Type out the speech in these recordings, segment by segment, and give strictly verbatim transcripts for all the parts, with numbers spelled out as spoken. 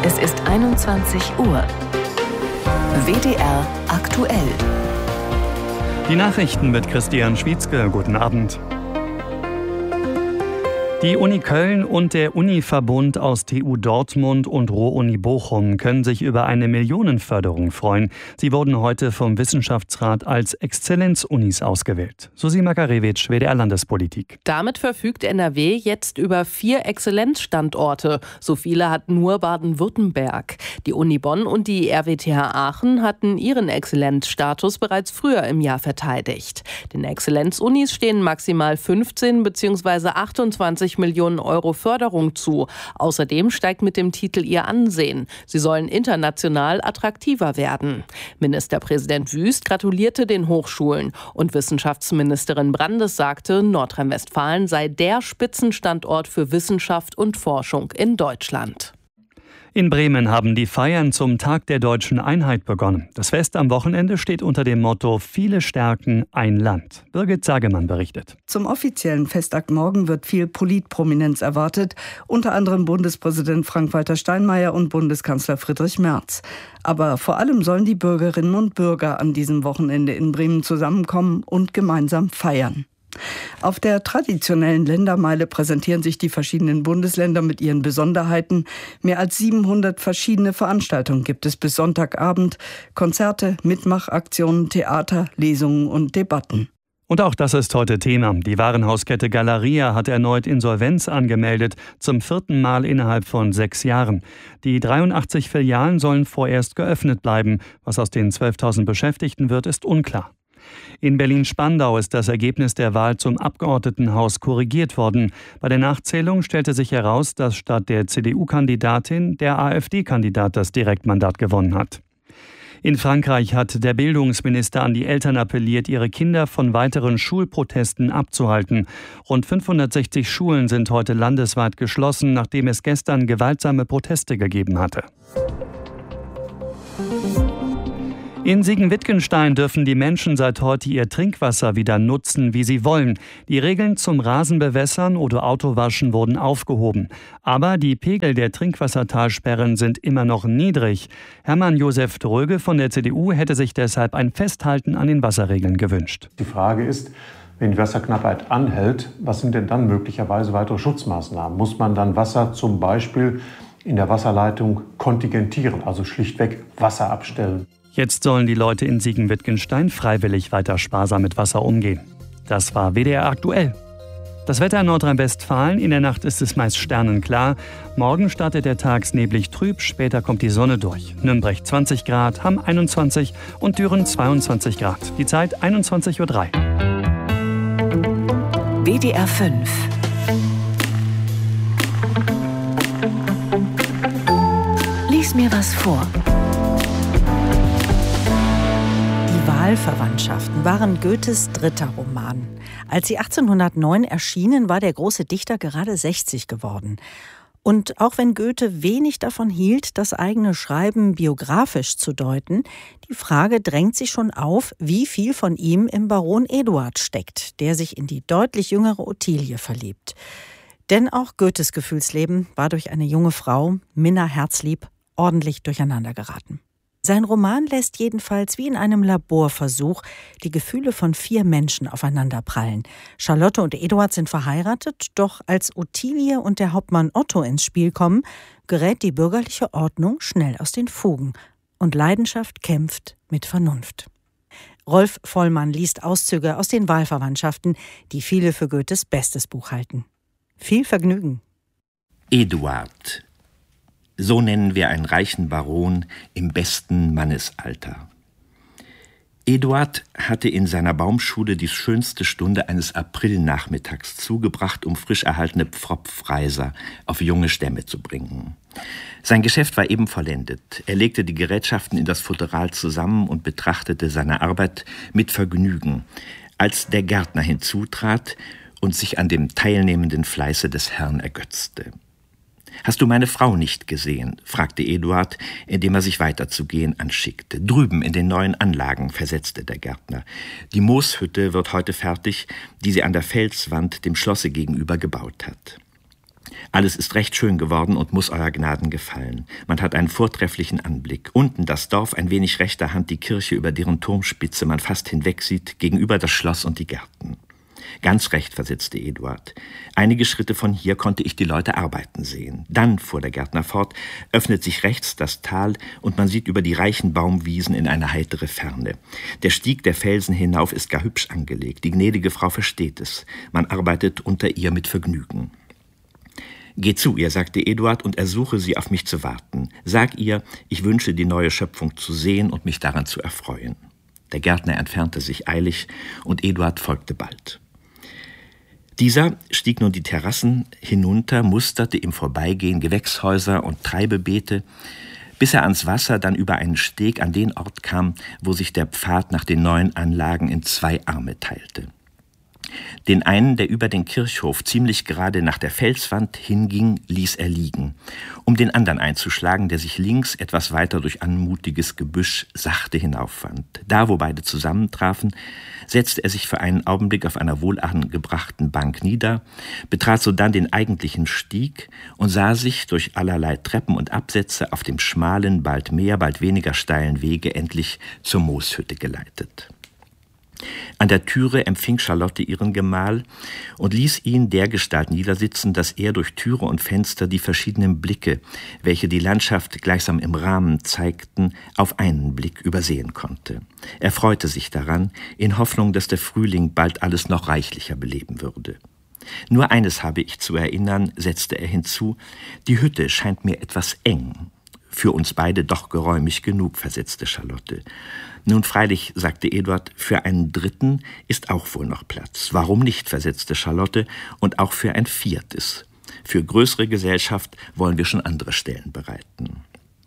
Es ist einundzwanzig Uhr. W D R aktuell. Die Nachrichten mit Christian Schwietzke. Guten Abend. Die Uni Köln und der Uni-Verbund aus T U Dortmund und Ruhr-Uni Bochum können sich über eine Millionenförderung freuen. Sie wurden heute vom Wissenschaftsrat als Exzellenzunis ausgewählt. Susi Makarewitsch, W D R Landespolitik. Damit verfügt N R W jetzt über vier Exzellenzstandorte. So viele hat nur Baden-Württemberg. Die Uni Bonn und die R W T H Aachen hatten ihren Exzellenzstatus bereits früher im Jahr verteidigt. Den Exzellenzunis stehen maximal fünfzehn bzw. achtundzwanzig Millionen Euro Förderung zu. Außerdem steigt mit dem Titel ihr Ansehen. Sie sollen international attraktiver werden. Ministerpräsident Wüst gratulierte den Hochschulen und Wissenschaftsministerin Brandes sagte, Nordrhein-Westfalen sei der Spitzenstandort für Wissenschaft und Forschung in Deutschland. In Bremen haben die Feiern zum Tag der deutschen Einheit begonnen. Das Fest am Wochenende steht unter dem Motto Viele Stärken, ein Land. Birgit Sagemann berichtet. Zum offiziellen Festakt morgen wird viel Politprominenz erwartet, unter anderem Bundespräsident Frank-Walter Steinmeier und Bundeskanzler Friedrich Merz. Aber vor allem sollen die Bürgerinnen und Bürger an diesem Wochenende in Bremen zusammenkommen und gemeinsam feiern. Auf der traditionellen Ländermeile präsentieren sich die verschiedenen Bundesländer mit ihren Besonderheiten. Mehr als siebenhundert verschiedene Veranstaltungen gibt es bis Sonntagabend. Konzerte, Mitmachaktionen, Theater, Lesungen und Debatten. Und auch das ist heute Thema. Die Warenhauskette Galeria hat erneut Insolvenz angemeldet, zum vierten Mal innerhalb von sechs Jahren. Die dreiundachtzig Filialen sollen vorerst geöffnet bleiben. Was aus den zwölftausend Beschäftigten wird, ist unklar. In Berlin-Spandau ist das Ergebnis der Wahl zum Abgeordnetenhaus korrigiert worden. Bei der Nachzählung stellte sich heraus, dass statt der C D U-Kandidatin der AfD-Kandidat das Direktmandat gewonnen hat. In Frankreich hat der Bildungsminister an die Eltern appelliert, ihre Kinder von weiteren Schulprotesten abzuhalten. Rund fünfhundertsechzig Schulen sind heute landesweit geschlossen, nachdem es gestern gewaltsame Proteste gegeben hatte. In Siegen-Wittgenstein dürfen die Menschen seit heute ihr Trinkwasser wieder nutzen, wie sie wollen. Die Regeln zum Rasenbewässern oder Autowaschen wurden aufgehoben. Aber die Pegel der Trinkwassertalsperren sind immer noch niedrig. Hermann Josef Dröge von der C D U hätte sich deshalb ein Festhalten an den Wasserregeln gewünscht. Die Frage ist, wenn die Wasserknappheit anhält, was sind denn dann möglicherweise weitere Schutzmaßnahmen? Muss man dann Wasser zum Beispiel in der Wasserleitung kontingentieren, also schlichtweg Wasser abstellen? Jetzt sollen die Leute in Siegen-Wittgenstein freiwillig weiter sparsam mit Wasser umgehen. Das war W D R aktuell. Das Wetter in Nordrhein-Westfalen: In der Nacht ist es meist sternenklar. Morgen startet der Tag neblig trüb, später kommt die Sonne durch. Nürnberg zwanzig Grad, Hamm einundzwanzig und Düren zweiundzwanzig Grad. Die Zeit einundzwanzig Uhr drei. W D R fünf. Lies mir was vor. Wahlverwandtschaften waren Goethes dritter Roman. Als sie achtzehnhundertneun erschienen, war der große Dichter gerade sechzig geworden. Und auch wenn Goethe wenig davon hielt, das eigene Schreiben biografisch zu deuten, die Frage drängt sich schon auf, wie viel von ihm im Baron Eduard steckt, der sich in die deutlich jüngere Ottilie verliebt. Denn auch Goethes Gefühlsleben war durch eine junge Frau, Minna Herzlieb, ordentlich durcheinander geraten. Sein Roman lässt jedenfalls wie in einem Laborversuch die Gefühle von vier Menschen aufeinanderprallen. Charlotte und Eduard sind verheiratet, doch als Ottilie und der Hauptmann Otto ins Spiel kommen, gerät die bürgerliche Ordnung schnell aus den Fugen und Leidenschaft kämpft mit Vernunft. Rolf Vollmann liest Auszüge aus den Wahlverwandtschaften, die viele für Goethes bestes Buch halten. Viel Vergnügen. Eduard. So nennen wir einen reichen Baron im besten Mannesalter. Eduard hatte in seiner Baumschule die schönste Stunde eines Aprilnachmittags zugebracht, um frisch erhaltene Pfropfreiser auf junge Stämme zu bringen. Sein Geschäft war eben vollendet. Er legte die Gerätschaften in das Futteral zusammen und betrachtete seine Arbeit mit Vergnügen, als der Gärtner hinzutrat und sich an dem teilnehmenden Fleiße des Herrn ergötzte. »Hast du meine Frau nicht gesehen?« fragte Eduard, indem er sich weiterzugehen anschickte. »Drüben in den neuen Anlagen«, versetzte der Gärtner. »Die Mooshütte wird heute fertig, die sie an der Felswand dem Schlosse gegenüber gebaut hat.« Alles ist recht schön geworden und muss eurer Gnaden gefallen. Man hat einen vortrefflichen Anblick. Unten das Dorf, ein wenig rechter Hand die Kirche, über deren Turmspitze man fast hinwegsieht, gegenüber das Schloss und die Gärten. Ganz recht, versetzte Eduard. Einige Schritte von hier konnte ich die Leute arbeiten sehen. Dann, fuhr der Gärtner fort, öffnet sich rechts das Tal und man sieht über die reichen Baumwiesen in eine heitere Ferne. Der Stieg der Felsen hinauf ist gar hübsch angelegt. Die gnädige Frau versteht es. Man arbeitet unter ihr mit Vergnügen. »Geh zu ihr«, sagte Eduard, »und ersuche sie, auf mich zu warten. Sag ihr, ich wünsche, die neue Schöpfung zu sehen und mich daran zu erfreuen.« Der Gärtner entfernte sich eilig und Eduard folgte bald. Dieser stieg nun die Terrassen hinunter, musterte im Vorbeigehen Gewächshäuser und Treibebeete, bis er ans Wasser, dann über einen Steg an den Ort kam, wo sich der Pfad nach den neuen Anlagen in zwei Arme teilte. Den einen, der über den Kirchhof ziemlich gerade nach der Felswand hinging, ließ er liegen, um den anderen einzuschlagen, der sich links etwas weiter durch anmutiges Gebüsch sachte hinaufwand. Da, wo beide zusammentrafen, setzte er sich für einen Augenblick auf einer wohlangebrachten Bank nieder, betrat sodann den eigentlichen Stieg und sah sich durch allerlei Treppen und Absätze auf dem schmalen, bald mehr, bald weniger steilen Wege endlich zur Mooshütte geleitet. An der Türe empfing Charlotte ihren Gemahl und ließ ihn dergestalt niedersitzen, dass er durch Türe und Fenster die verschiedenen Blicke, welche die Landschaft gleichsam im Rahmen zeigten, auf einen Blick übersehen konnte. Er freute sich daran, in Hoffnung, dass der Frühling bald alles noch reichlicher beleben würde. »Nur eines habe ich zu erinnern«, setzte er hinzu, »die Hütte scheint mir etwas eng.« »Für uns beide doch geräumig genug«, versetzte Charlotte. »Nun freilich«, sagte Eduard, »für einen Dritten ist auch wohl noch Platz.« »Warum nicht«, versetzte Charlotte, »und auch für ein Viertes. Für größere Gesellschaft wollen wir schon andere Stellen bereiten.«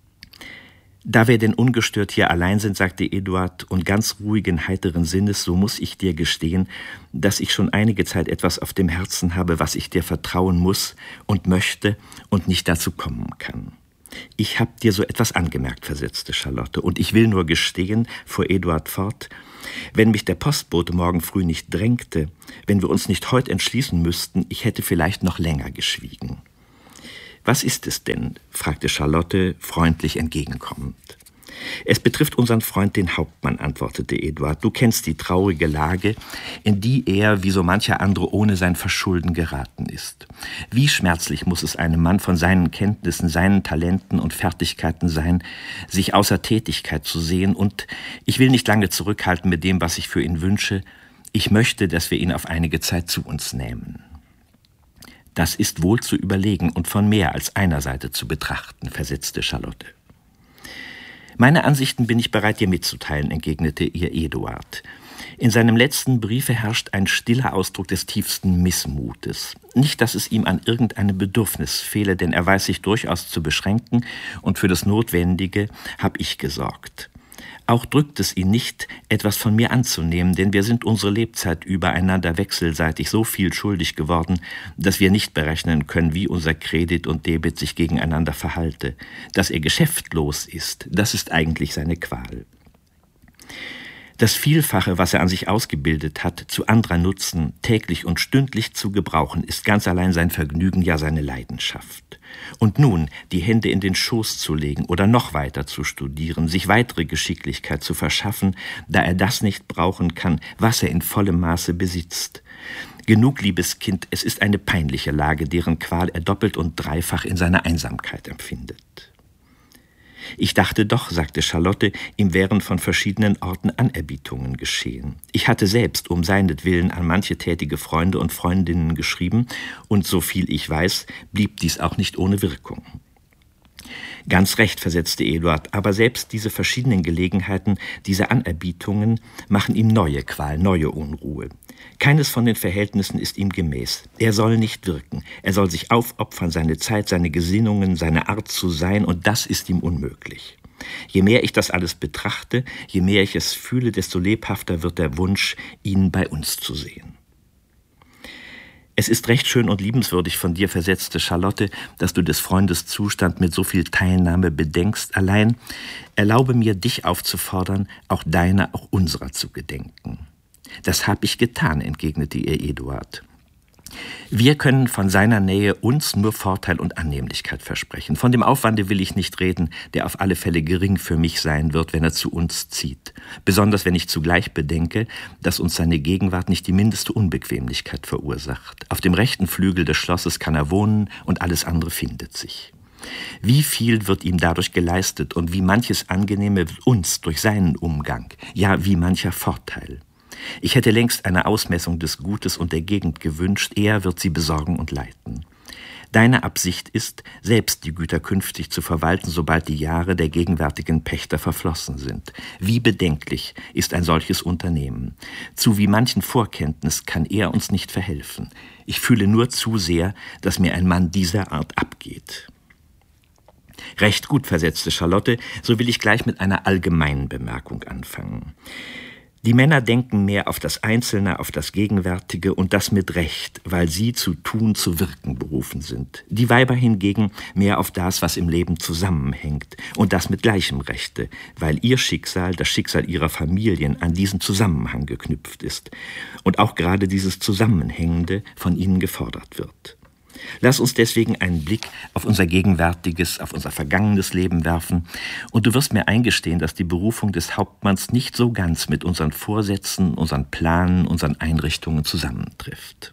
»Da wir denn ungestört hier allein sind«, sagte Eduard, »und ganz ruhigen, heiteren Sinnes, so muss ich dir gestehen, dass ich schon einige Zeit etwas auf dem Herzen habe, was ich dir vertrauen muss und möchte und nicht dazu kommen kann.« »Ich hab dir so etwas angemerkt«, versetzte Charlotte, »und ich will nur gestehen«, fuhr Eduard fort, »wenn mich der Postbote morgen früh nicht drängte, wenn wir uns nicht heut entschließen müssten, ich hätte vielleicht noch länger geschwiegen.« »Was ist es denn?« fragte Charlotte, freundlich entgegenkommend. »Es betrifft unseren Freund, den Hauptmann«, antwortete Eduard. »Du kennst die traurige Lage, in die er, wie so mancher andere, ohne sein Verschulden geraten ist. Wie schmerzlich muss es einem Mann von seinen Kenntnissen, seinen Talenten und Fertigkeiten sein, sich außer Tätigkeit zu sehen, und ich will nicht lange zurückhalten mit dem, was ich für ihn wünsche. Ich möchte, dass wir ihn auf einige Zeit zu uns nehmen.« »Das ist wohl zu überlegen und von mehr als einer Seite zu betrachten«, versetzte Charlotte. »Meine Ansichten bin ich bereit, dir mitzuteilen«, entgegnete ihr Eduard. In seinem letzten Briefe herrscht ein stiller Ausdruck des tiefsten Missmutes. Nicht, dass es ihm an irgendeinem Bedürfnis fehle, denn er weiß sich durchaus zu beschränken, und für das Notwendige habe ich gesorgt. Auch drückt es ihn nicht, etwas von mir anzunehmen, denn wir sind unsere Lebzeit über einander wechselseitig so viel schuldig geworden, dass wir nicht berechnen können, wie unser Kredit und Debit sich gegeneinander verhalte. Dass er geschäftlos ist, das ist eigentlich seine Qual. Das Vielfache, was er an sich ausgebildet hat, zu anderer Nutzen, täglich und stündlich zu gebrauchen, ist ganz allein sein Vergnügen, ja seine Leidenschaft. Und nun die Hände in den Schoß zu legen oder noch weiter zu studieren, sich weitere Geschicklichkeit zu verschaffen, da er das nicht brauchen kann, was er in vollem Maße besitzt. Genug, liebes Kind, es ist eine peinliche Lage, deren Qual er doppelt und dreifach in seiner Einsamkeit empfindet. »Ich dachte doch«, sagte Charlotte, »ihm wären von verschiedenen Orten Anerbietungen geschehen. Ich hatte selbst um seinetwillen an manche tätige Freunde und Freundinnen geschrieben, und so viel ich weiß, blieb dies auch nicht ohne Wirkung.« »Ganz recht«, versetzte Eduard, »aber selbst diese verschiedenen Gelegenheiten, diese Anerbietungen, machen ihm neue Qual, neue Unruhe. Keines von den Verhältnissen ist ihm gemäß. Er soll nicht wirken. Er soll sich aufopfern, seine Zeit, seine Gesinnungen, seine Art zu sein, und das ist ihm unmöglich. Je mehr ich das alles betrachte, je mehr ich es fühle, desto lebhafter wird der Wunsch, ihn bei uns zu sehen.« »Es ist recht schön und liebenswürdig von dir«, versetzte Charlotte, »dass du des Freundes Zustand mit so viel Teilnahme bedenkst. Allein erlaube mir, dich aufzufordern, auch deiner, auch unserer zu gedenken.« »Das hab ich getan«, entgegnete ihr Eduard. Wir können von seiner Nähe uns nur Vorteil und Annehmlichkeit versprechen. Von dem Aufwande will ich nicht reden, der auf alle Fälle gering für mich sein wird, wenn er zu uns zieht. Besonders wenn ich zugleich bedenke, dass uns seine Gegenwart nicht die mindeste Unbequemlichkeit verursacht. Auf dem rechten Flügel des Schlosses kann er wohnen und alles andere findet sich. Wie viel wird ihm dadurch geleistet und wie manches Angenehme wird uns durch seinen Umgang, ja wie mancher Vorteil. Ich hätte längst eine Ausmessung des Gutes und der Gegend gewünscht, er wird sie besorgen und leiten. Deine Absicht ist, selbst die Güter künftig zu verwalten, sobald die Jahre der gegenwärtigen Pächter verflossen sind. Wie bedenklich ist ein solches Unternehmen. Zu wie manchen Vorkenntnis kann er uns nicht verhelfen. Ich fühle nur zu sehr, dass mir ein Mann dieser Art abgeht. Recht gut, versetzte Charlotte, so will ich gleich mit einer allgemeinen Bemerkung anfangen. Die Männer denken mehr auf das Einzelne, auf das Gegenwärtige und das mit Recht, weil sie zu tun, zu wirken berufen sind. Die Weiber hingegen mehr auf das, was im Leben zusammenhängt und das mit gleichem Rechte, weil ihr Schicksal, das Schicksal ihrer Familien an diesen Zusammenhang geknüpft ist und auch gerade dieses Zusammenhängende von ihnen gefordert wird. Lass uns deswegen einen Blick auf unser gegenwärtiges, auf unser vergangenes Leben werfen und du wirst mir eingestehen, dass die Berufung des Hauptmanns nicht so ganz mit unseren Vorsätzen, unseren Planen, unseren Einrichtungen zusammentrifft.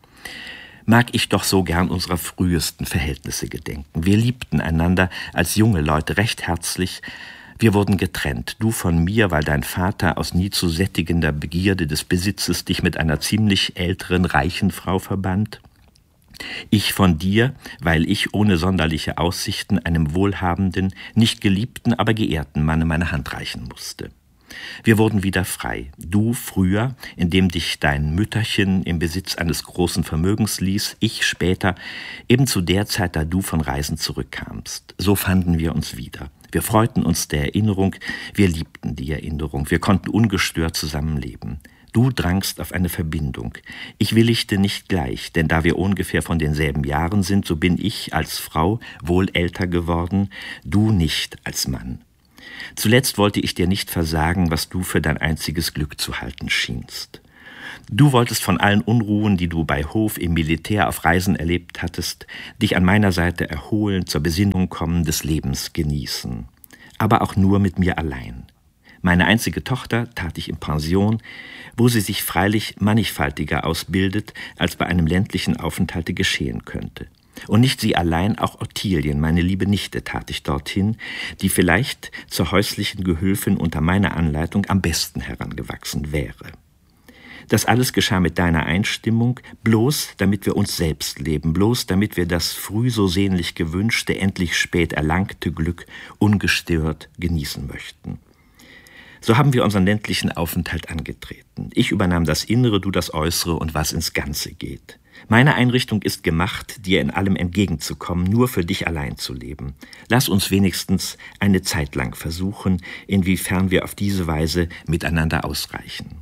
Mag ich doch so gern unserer frühesten Verhältnisse gedenken. Wir liebten einander als junge Leute recht herzlich. Wir wurden getrennt, du von mir, weil dein Vater aus nie zu sättigender Begierde des Besitzes dich mit einer ziemlich älteren, reichen Frau verband. Ich von dir, weil ich ohne sonderliche Aussichten einem wohlhabenden, nicht geliebten, aber geehrten Manne meine Hand reichen musste. Wir wurden wieder frei. Du früher, indem dich dein Mütterchen im Besitz eines großen Vermögens ließ, ich später, eben zu der Zeit, da du von Reisen zurückkamst. So fanden wir uns wieder. Wir freuten uns der Erinnerung, wir liebten die Erinnerung, wir konnten ungestört zusammenleben. Du drangst auf eine Verbindung. Ich willigte nicht gleich, denn da wir ungefähr von denselben Jahren sind, so bin ich als Frau wohl älter geworden, du nicht als Mann. Zuletzt wollte ich dir nicht versagen, was du für dein einziges Glück zu halten schienst. Du wolltest von allen Unruhen, die du bei Hof, im Militär, auf Reisen erlebt hattest, dich an meiner Seite erholen, zur Besinnung kommen, des Lebens genießen. Aber auch nur mit mir allein. Meine einzige Tochter tat ich in Pension, wo sie sich freilich mannigfaltiger ausbildet, als bei einem ländlichen Aufenthalte geschehen könnte. Und nicht sie allein, auch Ottilien, meine liebe Nichte, tat ich dorthin, die vielleicht zur häuslichen Gehülfin unter meiner Anleitung am besten herangewachsen wäre. Das alles geschah mit deiner Einstimmung, bloß damit wir uns selbst leben, bloß damit wir das früh so sehnlich gewünschte, endlich spät erlangte Glück ungestört genießen möchten. So haben wir unseren ländlichen Aufenthalt angetreten. Ich übernahm das Innere, du das Äußere und was ins Ganze geht. Meine Einrichtung ist gemacht, dir in allem entgegenzukommen, nur für dich allein zu leben. Lass uns wenigstens eine Zeit lang versuchen, inwiefern wir auf diese Weise miteinander ausreichen.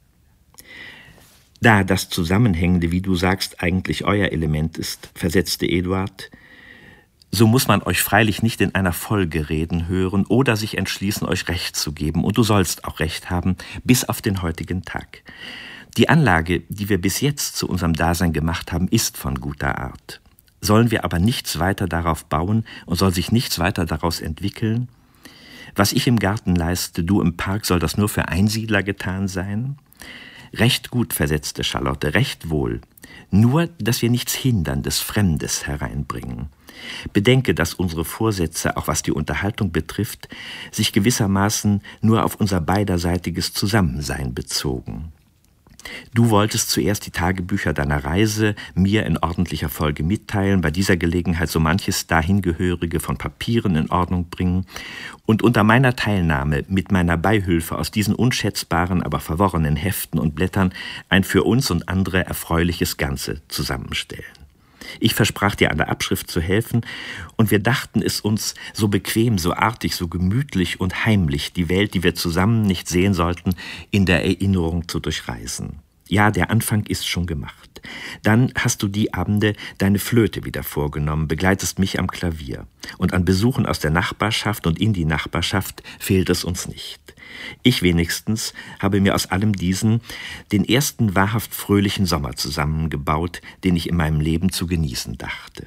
Da das Zusammenhängende, wie du sagst, eigentlich euer Element ist, versetzte Eduard, so muss man euch freilich nicht in einer Folge reden hören oder sich entschließen, euch Recht zu geben. Und du sollst auch Recht haben, bis auf den heutigen Tag. Die Anlage, die wir bis jetzt zu unserem Dasein gemacht haben, ist von guter Art. Sollen wir aber nichts weiter darauf bauen und soll sich nichts weiter daraus entwickeln? Was ich im Garten leiste, du im Park, soll das nur für Einsiedler getan sein? Recht gut, versetzte Charlotte, recht wohl. Nur, dass wir nichts Hinderndes, Fremdes hereinbringen. Bedenke, dass unsere Vorsätze, auch was die Unterhaltung betrifft, sich gewissermaßen nur auf unser beiderseitiges Zusammensein bezogen. Du wolltest zuerst die Tagebücher deiner Reise mir in ordentlicher Folge mitteilen, bei dieser Gelegenheit so manches dahingehörige von Papieren in Ordnung bringen und unter meiner Teilnahme mit meiner Beihilfe aus diesen unschätzbaren, aber verworrenen Heften und Blättern ein für uns und andere erfreuliches Ganze zusammenstellen. Ich versprach dir an der Abschrift zu helfen, und wir dachten es uns so bequem, so artig, so gemütlich und heimlich, die Welt, die wir zusammen nicht sehen sollten, in der Erinnerung zu durchreisen. Ja, der Anfang ist schon gemacht. Dann hast du die Abende deine Flöte wieder vorgenommen, begleitest mich am Klavier. Und an Besuchen aus der Nachbarschaft und in die Nachbarschaft fehlt es uns nicht. Ich wenigstens habe mir aus allem diesen den ersten wahrhaft fröhlichen Sommer zusammengebaut, den ich in meinem Leben zu genießen dachte.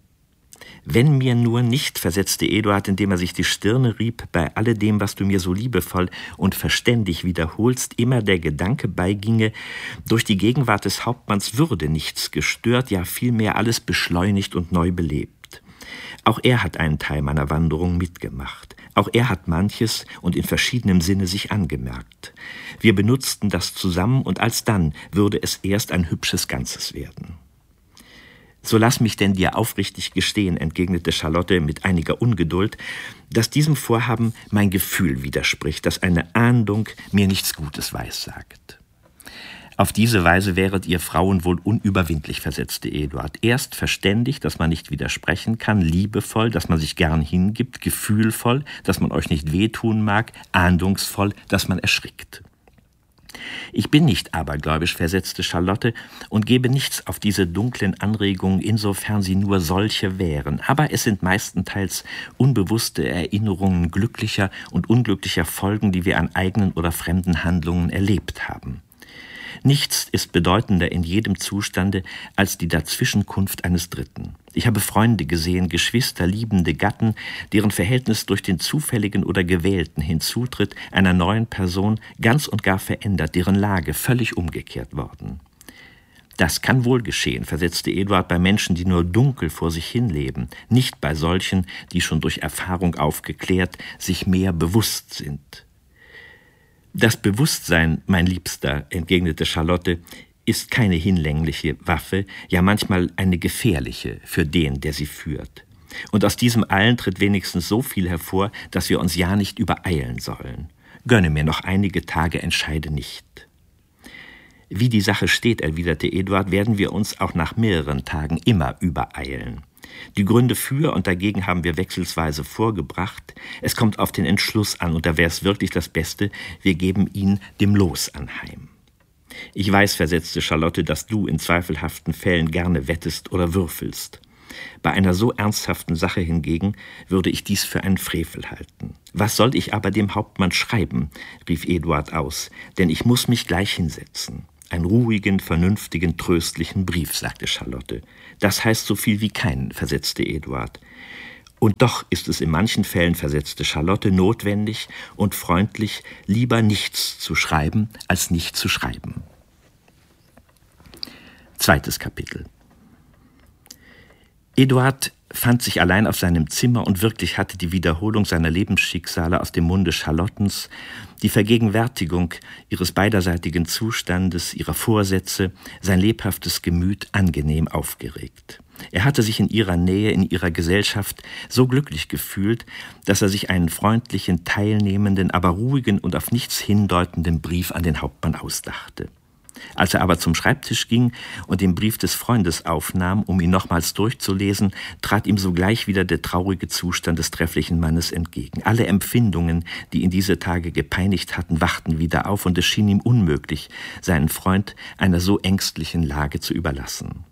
»Wenn mir nur nicht«, versetzte Eduard, indem er sich die Stirne rieb, »bei alledem, was du mir so liebevoll und verständig wiederholst, immer der Gedanke beiginge, durch die Gegenwart des Hauptmanns würde nichts gestört, ja vielmehr alles beschleunigt und neu belebt. Auch er hat einen Teil meiner Wanderung mitgemacht. Auch er hat manches und in verschiedenem Sinne sich angemerkt. Wir benutzten das zusammen und alsdann würde es erst ein hübsches Ganzes werden.« »So lass mich denn dir aufrichtig gestehen«, entgegnete Charlotte mit einiger Ungeduld, »dass diesem Vorhaben mein Gefühl widerspricht, dass eine Ahndung mir nichts Gutes weissagt.« »Auf diese Weise wäret ihr Frauen wohl unüberwindlich«, versetzte Eduard. »Erst verständig, dass man nicht widersprechen kann, liebevoll, dass man sich gern hingibt, gefühlvoll, dass man euch nicht wehtun mag, ahndungsvoll, dass man erschrickt.« »Ich bin nicht abergläubisch«, versetzte Charlotte, »und gebe nichts auf diese dunklen Anregungen, insofern sie nur solche wären. Aber es sind meistenteils unbewusste Erinnerungen glücklicher und unglücklicher Folgen, die wir an eigenen oder fremden Handlungen erlebt haben. Nichts ist bedeutender in jedem Zustande als die Dazwischenkunft eines Dritten. Ich habe Freunde gesehen, Geschwister, liebende Gatten, deren Verhältnis durch den zufälligen oder gewählten Hinzutritt einer neuen Person ganz und gar verändert, deren Lage völlig umgekehrt worden. Das kann wohl geschehen«, versetzte Eduard, »bei Menschen, die nur dunkel vor sich hinleben, nicht bei solchen, die schon durch Erfahrung aufgeklärt, sich mehr bewusst sind.« »Das Bewusstsein, mein Liebster«, entgegnete Charlotte, »ist keine hinlängliche Waffe, ja manchmal eine gefährliche für den, der sie führt. Und aus diesem allen tritt wenigstens so viel hervor, dass wir uns ja nicht übereilen sollen. Gönne mir noch einige Tage, entscheide nicht.« »Wie die Sache steht«, erwiderte Eduard, »werden wir uns auch nach mehreren Tagen immer übereilen. Die Gründe für und dagegen haben wir wechselsweise vorgebracht. Es kommt auf den Entschluss an, und da wäre es wirklich das Beste, wir geben ihn dem Los anheim.« »Ich weiß«, versetzte Charlotte, »dass du in zweifelhaften Fällen gerne wettest oder würfelst. Bei einer so ernsthaften Sache hingegen würde ich dies für einen Frevel halten. Was soll ich aber dem Hauptmann schreiben?« rief Eduard aus, »denn ich muss mich gleich hinsetzen.« »Einen ruhigen, vernünftigen, tröstlichen Brief«, sagte Charlotte. »Das heißt so viel wie keinen«, versetzte Eduard. »Und doch ist es in manchen Fällen«, versetzte Charlotte, »notwendig und freundlich, lieber nichts zu schreiben, als nicht zu schreiben.« Zweites Kapitel. Eduard fand sich allein auf seinem Zimmer, und wirklich hatte die Wiederholung seiner Lebensschicksale aus dem Munde Charlottens, die Vergegenwärtigung ihres beiderseitigen Zustandes, ihrer Vorsätze, sein lebhaftes Gemüt angenehm aufgeregt. Er hatte sich in ihrer Nähe, in ihrer Gesellschaft so glücklich gefühlt, dass er sich einen freundlichen, teilnehmenden, aber ruhigen und auf nichts hindeutenden Brief an den Hauptmann ausdachte. Als er aber zum Schreibtisch ging und den Brief des Freundes aufnahm, um ihn nochmals durchzulesen, trat ihm sogleich wieder der traurige Zustand des trefflichen Mannes entgegen. Alle Empfindungen, die ihn diese Tage gepeinigt hatten, wachten wieder auf, und es schien ihm unmöglich, seinen Freund einer so ängstlichen Lage zu überlassen.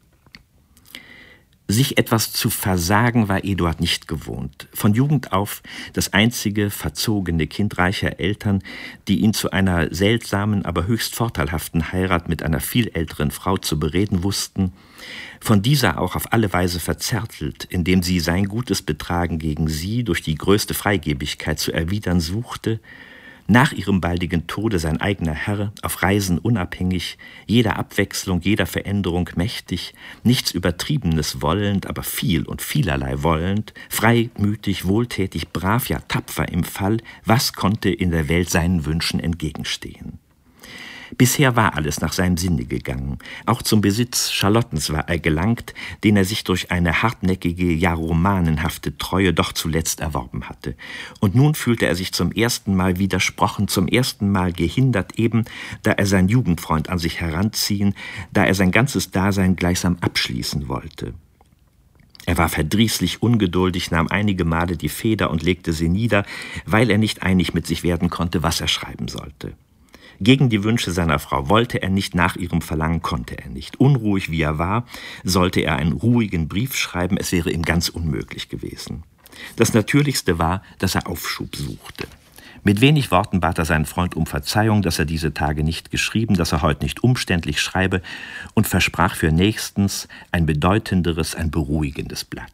Sich etwas zu versagen war Eduard nicht gewohnt. Von Jugend auf das einzige verzogene Kind reicher Eltern, die ihn zu einer seltsamen, aber höchst vorteilhaften Heirat mit einer viel älteren Frau zu bereden wussten, von dieser auch auf alle Weise verzärtelt, indem sie sein gutes Betragen gegen sie durch die größte Freigebigkeit zu erwidern suchte, nach ihrem baldigen Tode sein eigener Herr, auf Reisen unabhängig, jeder Abwechslung, jeder Veränderung mächtig, nichts Übertriebenes wollend, aber viel und vielerlei wollend, freimütig, wohltätig, brav, ja tapfer im Fall, was konnte in der Welt seinen Wünschen entgegenstehen? Bisher war alles nach seinem Sinne gegangen. Auch zum Besitz Charlottens war er gelangt, den er sich durch eine hartnäckige, ja romanenhafte Treue doch zuletzt erworben hatte. Und nun fühlte er sich zum ersten Mal widersprochen, zum ersten Mal gehindert, eben da er seinen Jugendfreund an sich heranziehen, da er sein ganzes Dasein gleichsam abschließen wollte. Er war verdrießlich ungeduldig, nahm einige Male die Feder und legte sie nieder, weil er nicht einig mit sich werden konnte, was er schreiben sollte. Gegen die Wünsche seiner Frau wollte er nicht, nach ihrem Verlangen konnte er nicht. Unruhig wie er war, sollte er einen ruhigen Brief schreiben, es wäre ihm ganz unmöglich gewesen. Das Natürlichste war, dass er Aufschub suchte. Mit wenig Worten bat er seinen Freund um Verzeihung, dass er diese Tage nicht geschrieben, dass er heute nicht umständlich schreibe, und versprach für nächstens ein bedeutenderes, ein beruhigendes Blatt.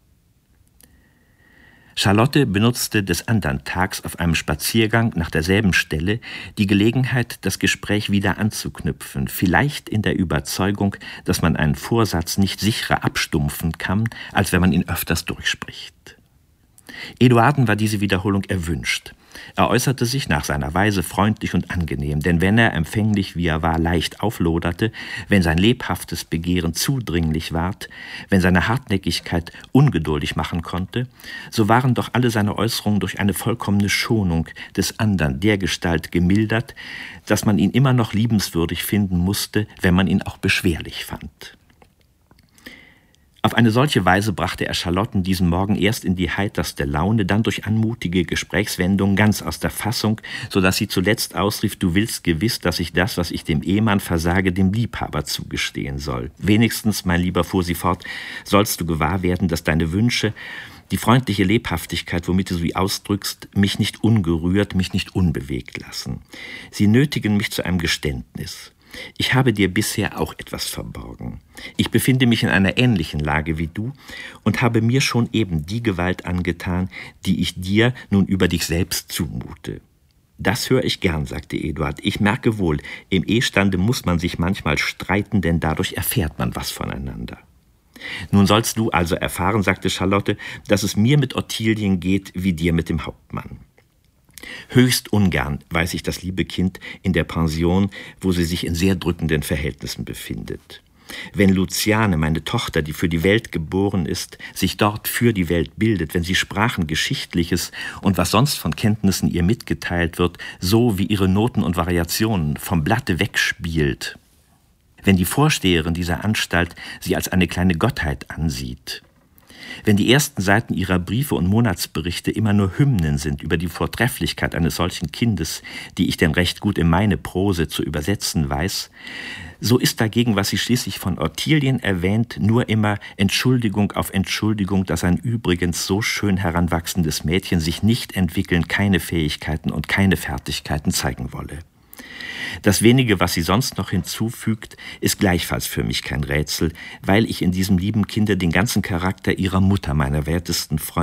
Charlotte benutzte des andern Tags auf einem Spaziergang nach derselben Stelle die Gelegenheit, das Gespräch wieder anzuknüpfen, vielleicht in der Überzeugung, dass man einen Vorsatz nicht sicherer abstumpfen kann, als wenn man ihn öfters durchspricht. Eduarden war diese Wiederholung erwünscht. Er äußerte sich nach seiner Weise freundlich und angenehm, denn wenn er, empfänglich wie er war, leicht aufloderte, wenn sein lebhaftes Begehren zudringlich ward, wenn seine Hartnäckigkeit ungeduldig machen konnte, so waren doch alle seine Äußerungen durch eine vollkommene Schonung des andern dergestalt gemildert, dass man ihn immer noch liebenswürdig finden musste, wenn man ihn auch beschwerlich fand. Auf eine solche Weise brachte er Charlotten diesen Morgen erst in die heiterste Laune, dann durch anmutige Gesprächswendungen ganz aus der Fassung, so dass sie zuletzt ausrief: »Du willst gewiss, dass ich das, was ich dem Ehemann versage, dem Liebhaber zugestehen soll. Wenigstens, mein Lieber, fuhr sie fort, sollst du gewahr werden, dass deine Wünsche, die freundliche Lebhaftigkeit, womit du sie ausdrückst, mich nicht ungerührt, mich nicht unbewegt lassen. Sie nötigen mich zu einem Geständnis. Ich habe dir bisher auch etwas verborgen. Ich befinde mich in einer ähnlichen Lage wie du und habe mir schon eben die Gewalt angetan, die ich dir nun über dich selbst zumute.« »Das höre ich gern«, sagte Eduard. »Ich merke wohl, im Ehestande muss man sich manchmal streiten, denn dadurch erfährt man was voneinander.« »Nun sollst du also erfahren«, sagte Charlotte, »dass es mir mit Ottilien geht, wie dir mit dem Hauptmann. Höchst ungern weiß ich das liebe Kind in der Pension, wo sie sich in sehr drückenden Verhältnissen befindet. Wenn Luciane, meine Tochter, die für die Welt geboren ist, sich dort für die Welt bildet, wenn sie Sprachengeschichtliches und was sonst von Kenntnissen ihr mitgeteilt wird, so wie ihre Noten und Variationen vom Blatte wegspielt, wenn die Vorsteherin dieser Anstalt sie als eine kleine Gottheit ansieht, wenn die ersten Seiten ihrer Briefe und Monatsberichte immer nur Hymnen sind über die Vortrefflichkeit eines solchen Kindes, die ich denn recht gut in meine Prose zu übersetzen weiß, so ist dagegen, was sie schließlich von Ottilien erwähnt, nur immer Entschuldigung auf Entschuldigung, dass ein übrigens so schön heranwachsendes Mädchen sich nicht entwickeln, keine Fähigkeiten und keine Fertigkeiten zeigen wolle. Das wenige, was sie sonst noch hinzufügt, ist gleichfalls für mich kein Rätsel, weil ich in diesem lieben Kinde den ganzen Charakter ihrer Mutter, meiner wertesten Freundin,